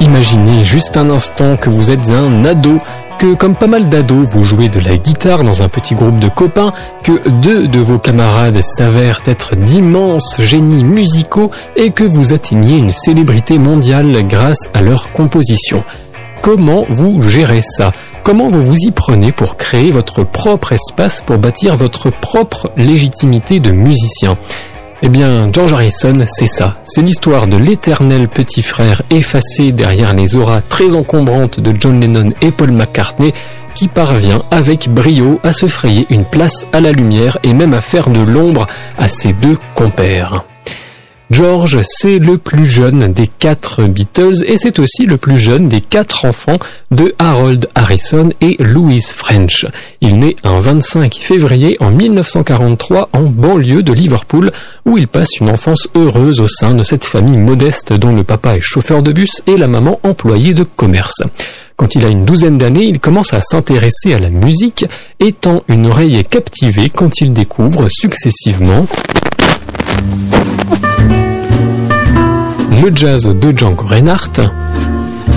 Imaginez juste un instant que vous êtes un ado, que comme pas mal d'ados, vous jouez de la guitare dans un petit groupe de copains, que 2 de vos camarades s'avèrent être d'immenses génies musicaux et que vous atteigniez une célébrité mondiale grâce à leur composition. Comment vous gérez ça ? Comment vous y prenez pour créer votre propre espace, pour bâtir votre propre légitimité de musicien ? Eh bien, George Harrison, c'est ça. C'est l'histoire de l'éternel petit frère effacé derrière les auras très encombrantes de John Lennon et Paul McCartney qui parvient avec brio à se frayer une place à la lumière et même à faire de l'ombre à ses 2 compères. George, c'est le plus jeune des 4 Beatles et c'est aussi le plus jeune des 4 enfants de Harold Harrison et Louise French. Il naît un 25 février en 1943 en banlieue de Liverpool où il passe une enfance heureuse au sein de cette famille modeste dont le papa est chauffeur de bus et la maman employée de commerce. Quand il a une 12aine d'années, il commence à s'intéresser à la musique, étant une oreille captivée quand il découvre successivement le jazz de Django Reinhardt,